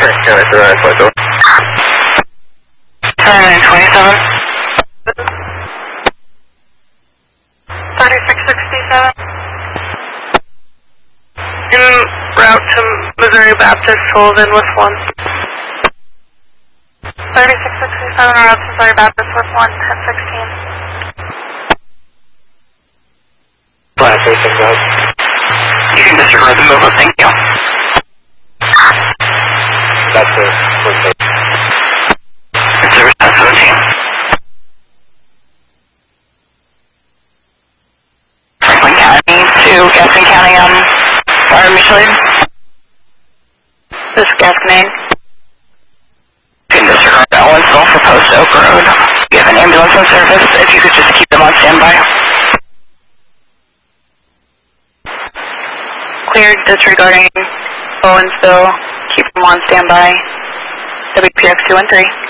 Turn 27. 3667. En route to Missouri Baptist, hold in with 1. 3667 route to Missouri Baptist with 1, 1016. Last 18 guys. You can disregard the move, thank you. That's it. Service 1017. Franklin County to Gaston County on Fire Michelin. This is Gaston. You can disregard Owensville for Post Oak Road. You have an ambulance in service, if you could just keep them on standby. Cleared, disregarding Owensville, keep them on standby. WPX 213.